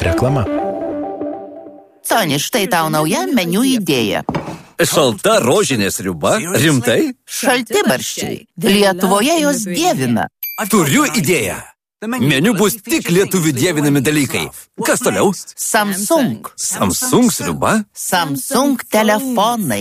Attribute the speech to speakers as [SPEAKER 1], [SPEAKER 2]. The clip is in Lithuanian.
[SPEAKER 1] Reklama.
[SPEAKER 2] Soni, štai tau nauja meniu idėja.
[SPEAKER 3] Šalta rožinė sriuba? Rimtai?
[SPEAKER 2] Šaltibarščiai. Lietuvoje jos dievina.
[SPEAKER 3] Turiu idėją. Meniu bus tik lietuvių dievinami dalykai. Kas toliau?
[SPEAKER 2] Samsung.
[SPEAKER 3] Samsung sriuba?
[SPEAKER 2] Samsung telefonai.